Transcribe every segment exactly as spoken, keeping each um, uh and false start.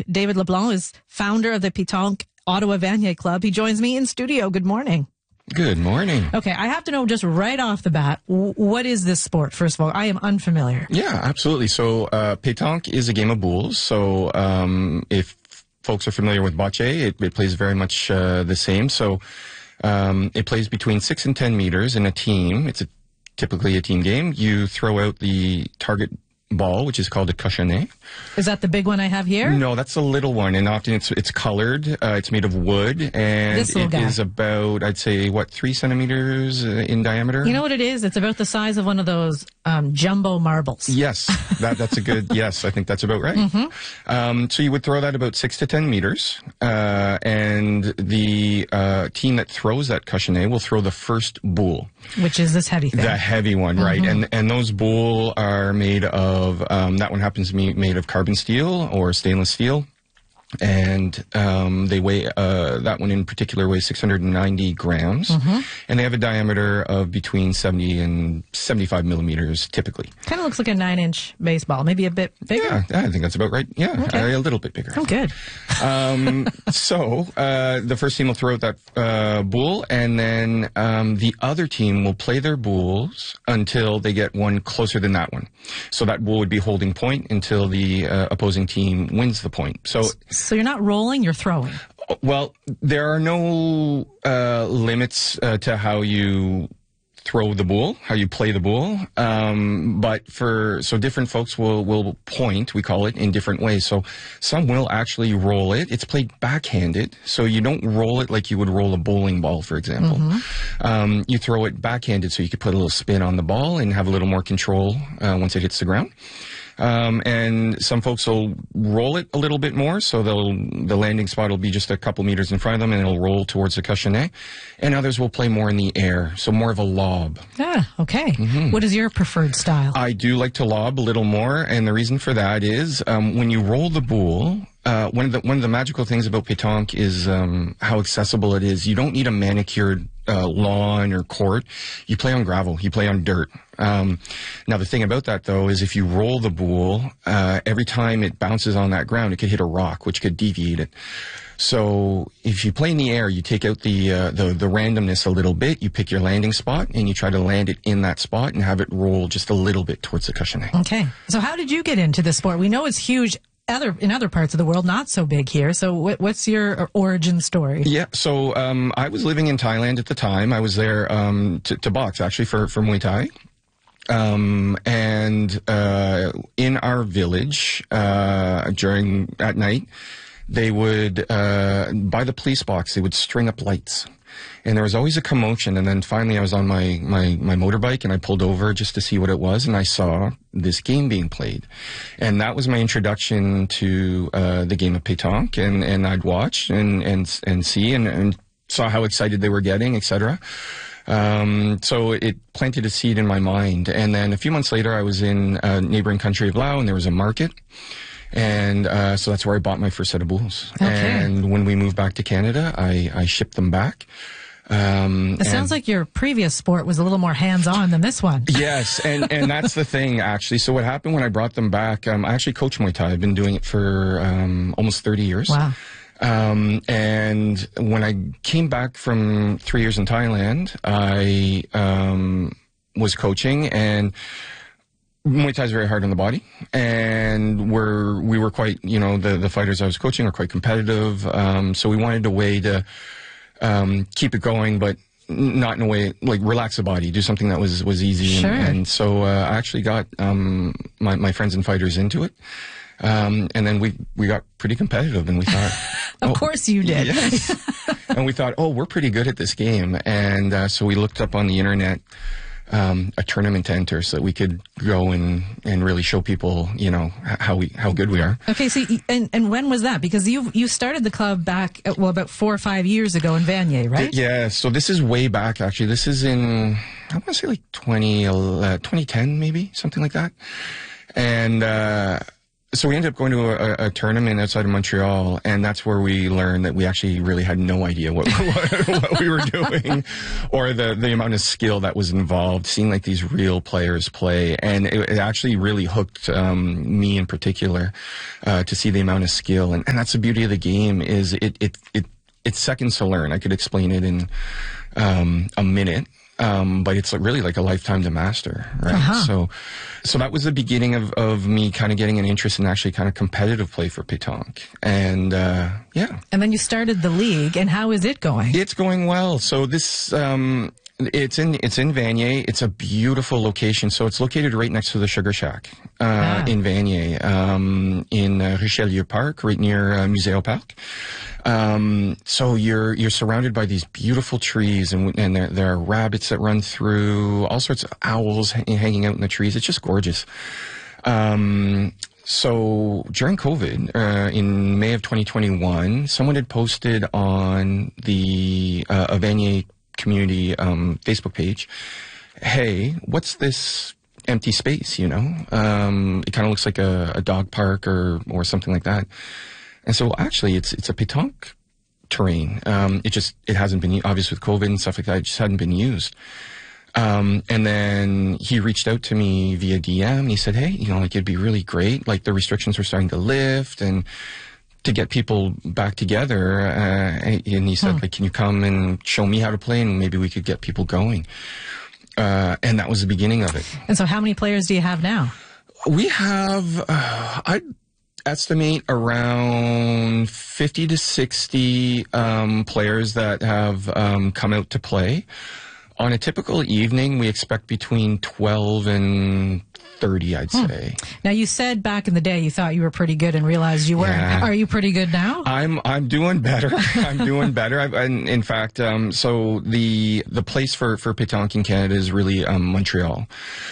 Pétanque. David LeBlanc is founder of the Pétanque Ottawa Vanier Club. He joins me in studio. Good morning. Good morning. Okay, I have to know just right off the bat, w- what is this sport? First of all, I am unfamiliar. Yeah, absolutely. So uh, pétanque is a game of boules. So um, if folks are familiar with bocce, it, it plays very much uh, the same. So um, it plays between six and ten meters in a team. It's a, typically a team game. You throw out the target ball, which is called a cochonnet. Is that the big one I have here? No, that's a little one, and often it's it's colored. Uh, it's made of wood, and This little it guy. is about, I'd say, what, three centimeters uh, in diameter? You know what it is? It's about the size of one of those um, jumbo marbles. Yes, that, that's a good, yes, I think that's about right. Mm-hmm. Um, so you would throw that about six to ten meters, uh, and the uh, team that throws that cochonnet will throw the first boule. Which is this heavy thing. The heavy one, right? Mm-hmm. And and those boule are made of, um, that one happens to be made of carbon steel or stainless steel. And um, they weigh, uh, that one in particular weighs six hundred ninety grams. Mm-hmm. And they have a diameter of between seventy and seventy-five millimeters typically. Kind of looks like a nine-inch baseball, maybe a bit bigger. Yeah, I think that's about right. Yeah, Okay. a little bit bigger. Oh, good. um, so uh, the first team will throw out that uh, boule, and then um, the other team will play their boules until they get one closer than that one. So that boule would be holding point until the uh, opposing team wins the point. So, So you're not rolling, you're throwing. well, there are no uh, limits uh, to how you throw the boule, how you play the boule. Um, but for, so different folks will, will point, we call it, in different ways. So some will actually roll it. It's played backhanded. So you don't roll it like you would roll a bowling ball, for example. Mm-hmm. Um, you throw it backhanded so you could put a little spin on the ball and have a little more control uh, once it hits the ground. Um, and some folks will roll it a little bit more, so they'll, the landing spot will be just a couple meters in front of them, and it'll roll towards the cochonnet. And others will play more in the air, so more of a lob. Ah, okay. Mm-hmm. What is your preferred style? I do like to lob a little more, and the reason for that is um, when you roll the boule, uh, one of the one of the magical things about pétanque is um, how accessible it is. You don't need a manicured uh, lawn or court. You play on gravel. You play on dirt. Um, now, the thing about that, though, is if you roll the boule, uh, every time it bounces on that ground, it could hit a rock, which could deviate it. So if you play in the air, you take out the, uh, the the randomness a little bit. You pick your landing spot, and you try to land it in that spot and have it roll just a little bit towards the cochonnet. Okay. So how did you get into this sport? We know it's huge other in other parts of the world, not so big here. So what, what's your origin story? Yeah, so um, I was living in Thailand at the time. I was there um, to, to box, actually, for, for Muay Thai. Um, and uh, in our village, uh, during, at night, they would, uh, by the police box, they would string up lights. And there was always a commotion, and then finally I was on my, my, my motorbike, and I pulled over just to see what it was, and I saw this game being played. And that was my introduction to uh, the game of pétanque, and, and I'd watch and, and, and see and, and saw how excited they were getting, et cetera. Um, so it planted a seed in my mind. And then a few months later, I was in a neighboring country of Laos, and there was a market. And uh, so that's where I bought my first set of boules. Okay. And when we moved back to Canada, I, I shipped them back. Um, It sounds like your previous sport was a little more hands-on than this one. Yes, and, and that's the thing, actually. So what happened when I brought them back, um, I actually coach Muay Thai. I've been doing it for um, almost thirty years. Wow. Um, and when I came back from three years in Thailand, I um, was coaching, and Muay Thai is very hard on the body, and we're we were quite, you know, the the fighters I was coaching were quite competitive. Um, so we wanted a way to um, keep it going, but not in a way like relax the body, do something that was was easy. Sure. And, and so uh, I actually got um, my my friends and fighters into it. Um, and then we, we got pretty competitive, and we thought... Of oh, course you did. Yes. And we thought, oh, we're pretty good at this game. And uh, so we looked up on the internet um, a tournament to enter so that we could go and, and really show people, you know, how we how good we are. Okay, so y- and and when was that? Because you you started the club back, uh, well, about four or five years ago in Vanier, right? Yeah, so this is way back, actually. This is in, I want to say like twenty, uh, twenty ten, maybe, something like that. And... Uh, So we ended up going to a, a tournament outside of Montreal, and that's where we learned that we actually really had no idea what what, what we were doing, or the the amount of skill that was involved. Seeing like these real players play, and it, it actually really hooked um, me in particular uh, to see the amount of skill, and, and that's the beauty of the game is it it it it's seconds to learn. I could explain it in um, a minute. Um, but it's really like a lifetime to master, right? Uh-huh. So, so that was the beginning of, of me kind of getting an interest in actually kind of competitive play for pétanque. And, uh, yeah. And then you started the league, and how is it going? It's going well. So this, um, it's in, it's in Vanier. It's a beautiful location. So it's located right next to the Sugar Shack, uh, ah. in Vanier, um, in uh, Richelieu Park, right near uh, Museo Park. Um, so you're, you're surrounded by these beautiful trees, and, and there, there are rabbits that run through, all sorts of owls hang, hanging out in the trees. It's just gorgeous. Um, so during COVID, uh, in May of twenty twenty-one, someone had posted on the, uh, Vanier community, um, Facebook page, hey, what's this empty space, you know? Um, it kind of looks like a, a dog park or, or something like that. And so actually it's, it's a pétanque terrain. Um, it just, it hasn't been, obviously with COVID and stuff like that, it just hadn't been used. Um, and then he reached out to me via D M. He said, hey, you know, like it'd be really great. Like the restrictions were starting to lift and to get people back together. Uh, and he said, hmm. like, can you come and show me how to play and maybe we could get people going. Uh, and that was the beginning of it. And so how many players do you have now? We have, uh, I'd estimate around fifty to sixty um, players that have um, come out to play. On a typical evening, we expect between twelve and thirty, I'd hmm. say. Now, you said back in the day you thought you were pretty good and realized you weren't. Yeah. Are you pretty good now? I'm I'm doing better. I'm doing better. I've, and in fact, um, so the the place for, for pétanque in Canada is really um, Montreal.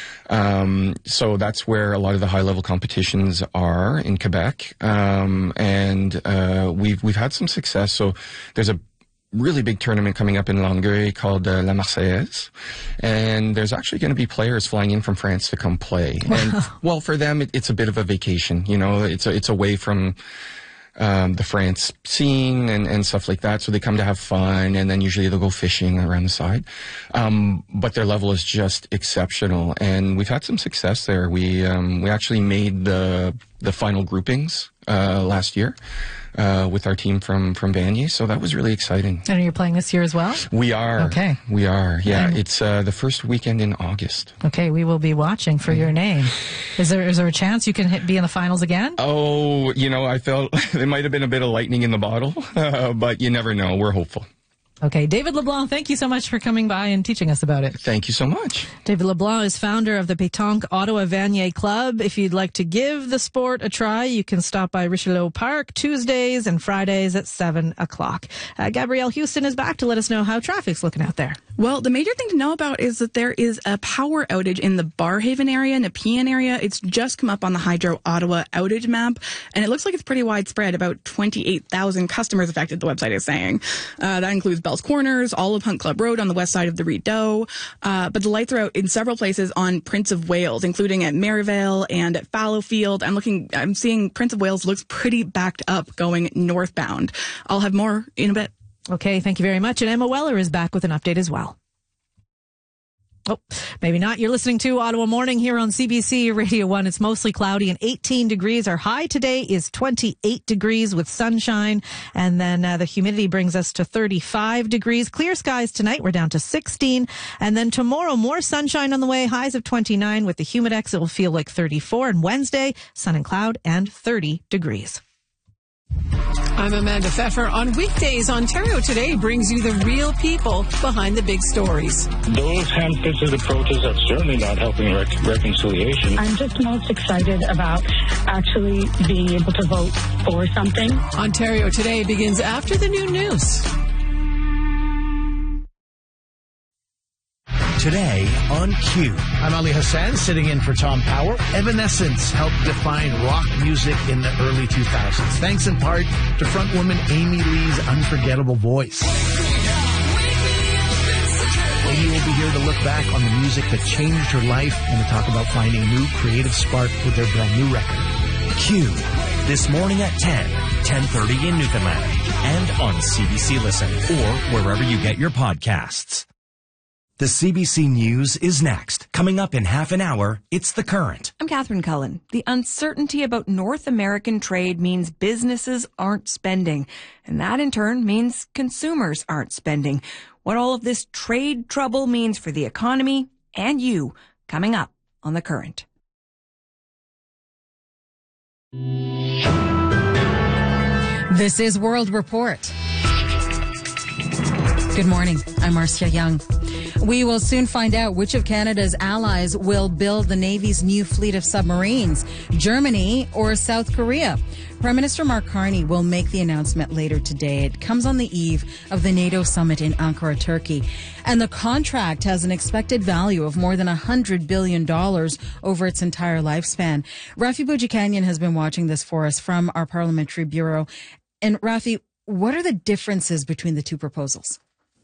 Um, so that's where a lot of the high level competitions are in Quebec. Um, and, uh, we've, we've had some success. So there's a really big tournament coming up in Longueuil called uh, La Marseillaise. And there's actually going to be players flying in from France to come play. And, well, for them, it, it's a bit of a vacation, you know, it's a, it's away from, Um, the France scene and, and stuff like that. So they come to have fun, and then usually they'll go fishing around the side. Um, but their level is just exceptional, and we've had some success there. We um, we actually made the the final groupings uh, last year uh, with our team from from Vanier, so that was really exciting. And you're playing this year as well? We are. Okay. We are. Yeah, and it's uh, the first weekend in August. Okay, we will be watching for your name. Is there is there a chance you can hit, be in the finals again? Oh, you know, I felt there might have been a bit of lightning in the bottle, uh, but you never know. We're hopeful. Okay, David LeBlanc, thank you so much for coming by and teaching us about it. Thank you so much. David LeBlanc is founder of the Pétanque Ottawa Vanier Club. If you'd like to give the sport a try, you can stop by Richelieu Park Tuesdays and Fridays at seven o'clock. Uh, Gabrielle Houston is back to let us know how traffic's looking out there. Well, the major thing to know about is that there is a power outage in the Barrhaven area, Nepean area. It's just come up on the Hydro Ottawa outage map, and it looks like it's pretty widespread. About twenty-eight thousand customers affected, the website is saying. Uh, that includes Bell's Corners, all of Hunt Club Road on the west side of the Rideau. Uh, but the lights are out in several places on Prince of Wales, including at Maryvale and at Fallowfield. I'm looking, I'm seeing Prince of Wales looks pretty backed up going northbound. I'll have more in a bit. Okay, thank you very much. And Emma Weller is back with an update as well. Oh, maybe not. You're listening to Ottawa Morning here on C B C Radio one. It's mostly cloudy and eighteen degrees. Our high today is twenty-eight degrees with sunshine. And then uh, the humidity brings us to thirty-five degrees. Clear skies tonight. We're down to sixteen. And then tomorrow, more sunshine on the way. Highs of twenty-nine. With the Humidex, it will feel like thirty-four. And Wednesday, sun and cloud and thirty degrees. I'm Amanda Pfeffer. On weekdays, Ontario Today brings you the real people behind the big stories. Those ham-fisted approaches are certainly not helping rec- reconciliation. I'm just most excited about actually being able to vote for something. Ontario Today begins after the noon news. Today on Q. I'm Ali Hassan, sitting in for Tom Power. Evanescence helped define rock music in the early two thousands, thanks in part to frontwoman Amy Lee's unforgettable voice. Amy will be here to look back on the music that changed her life and to talk about finding new creative spark with their brand new record. Q. This morning at ten, ten thirty in Newfoundland, and on C B C Listen, or wherever you get your podcasts. The C B C News is next. Coming up in half an hour, it's The Current. I'm Catherine Cullen. The uncertainty about North American trade means businesses aren't spending, and that in turn means consumers aren't spending. What all of this trade trouble means for the economy and you, coming up on The Current. This is World Report. Good morning. I'm Marcia Young. We will soon find out which of Canada's allies will build the Navy's new fleet of submarines, Germany or South Korea. Prime Minister Mark Carney will make the announcement later today. It comes on the eve of the NATO summit in Ankara, Turkey. And the contract has an expected value of more than one hundred billion dollars over its entire lifespan. Rafi Boudjikanian has been watching this for us from our parliamentary bureau. And Rafi, what are the differences between the two proposals?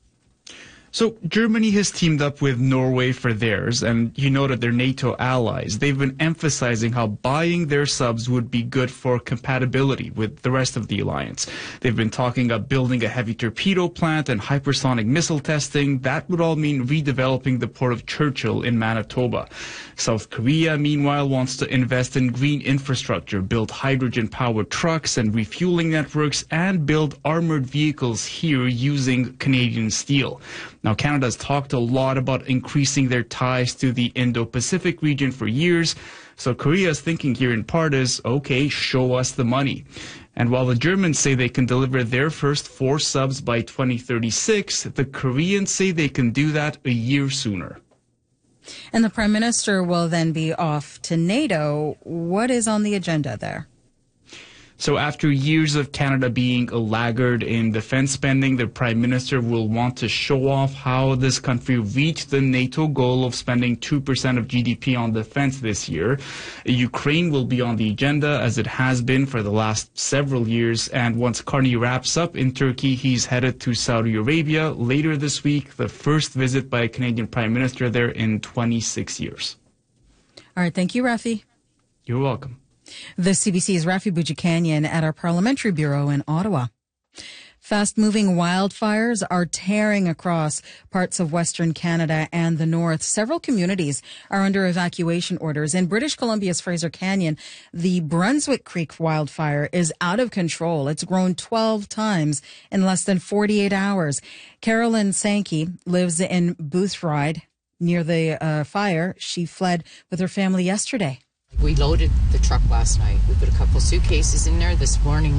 So Germany has teamed up with Norway for theirs, and you know that they're NATO allies. They've been emphasizing how buying their subs would be good for compatibility with the rest of the alliance. They've been talking about building a heavy torpedo plant and hypersonic missile testing. That would all mean redeveloping the port of Churchill in Manitoba. South Korea, meanwhile, wants to invest in green infrastructure, build hydrogen-powered trucks and refueling networks, and build armored vehicles here using Canadian steel. Now, Canada's talked a lot about increasing their ties to the Indo-Pacific region for years. So Korea's thinking here in part is, okay, show us the money. And while the Germans say they can deliver their first four subs by twenty thirty-six, the Koreans say they can do that a year sooner. And the Prime Minister will then be off to NATO. What is on the agenda there? So after years of Canada being a laggard in defense spending, the Prime Minister will want to show off how this country reached the NATO goal of spending two percent of G D P on defense this year. Ukraine will be on the agenda, as it has been for the last several years. And once Carney wraps up in Turkey, he's headed to Saudi Arabia later this week, the first visit by a Canadian Prime Minister there in twenty-six years. All right. Thank you, Rafi. You're welcome. The C B C's Rafi Boudjikanian at our parliamentary bureau in Ottawa. Fast-moving wildfires are tearing across parts of Western Canada and the north. Several communities are under evacuation orders. In British Columbia's Fraser Canyon, the Brunswick Creek wildfire is out of control. It's grown twelve times in less than forty-eight hours. Carolyn Sankey lives in Boothride near the uh, fire. She fled with her family yesterday. We loaded the truck last night. We put a couple suitcases in there. This morning,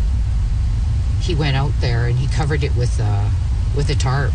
he went out there and he covered it with a, with a tarp.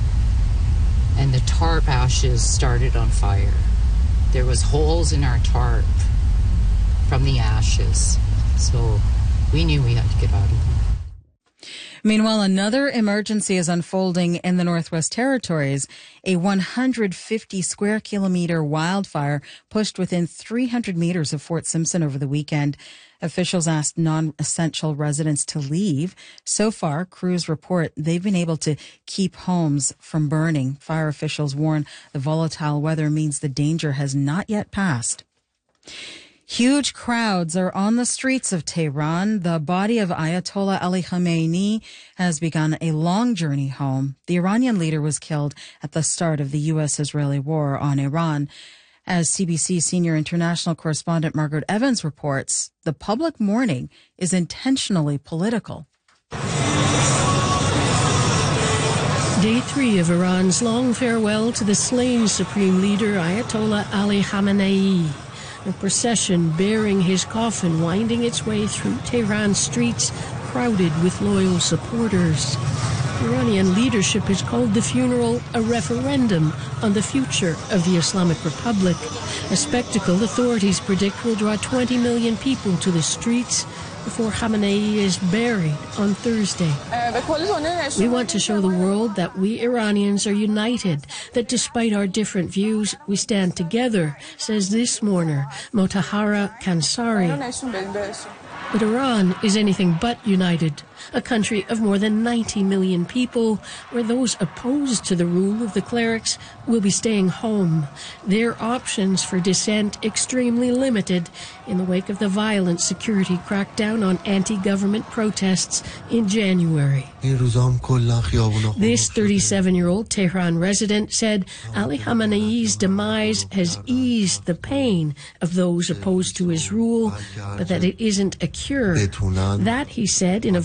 And the tarp ashes started on fire. There was holes in our tarp from the ashes. So we knew we had to get out of there. Meanwhile, another emergency is unfolding in the Northwest Territories. A one hundred fifty square kilometer wildfire pushed within three hundred meters of Fort Simpson over the weekend. Officials asked non-essential residents to leave. So far, crews report they've been able to keep homes from burning. Fire officials warn the volatile weather means the danger has not yet passed. Huge crowds are on the streets of Tehran. The body of Ayatollah Ali Khamenei has begun a long journey home. The Iranian leader was killed at the start of the U S-Israeli war on Iran. As C B C senior international correspondent Margaret Evans reports, the public mourning is intentionally political. Day three of Iran's long farewell to the slain supreme leader Ayatollah Ali Khamenei. A procession bearing his coffin winding its way through Tehran streets, crowded with loyal supporters. Iranian leadership has called the funeral a referendum on the future of the Islamic Republic, a spectacle authorities predict will draw twenty million people to the streets before Khamenei is buried on Thursday. We want to show the world that we Iranians are united, that despite our different views, we stand together, says this mourner, Motahara Kansari. But Iran is anything but united, a country of more than ninety million people, where those opposed to the rule of the clerics will be staying home, their options for dissent extremely limited in the wake of the violent security crackdown on anti-government protests in January. This thirty-seven-year-old Tehran resident said Ali Khamenei's demise has eased the pain of those opposed to his rule, but that it isn't a cure. That, he said in a